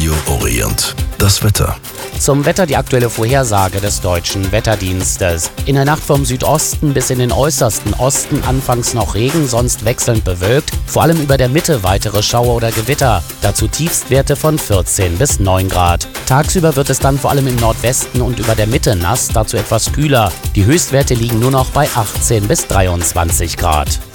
Radio Orient. Das Wetter. Zum Wetter die aktuelle Vorhersage des Deutschen Wetterdienstes. In der Nacht vom Südosten bis in den äußersten Osten anfangs noch Regen, sonst wechselnd bewölkt. Vor allem über der Mitte weitere Schauer oder Gewitter. Dazu Tiefstwerte von 14 bis 9 Grad. Tagsüber wird es dann vor allem im Nordwesten und über der Mitte nass, dazu etwas kühler. Die Höchstwerte liegen nur noch bei 18 bis 23 Grad.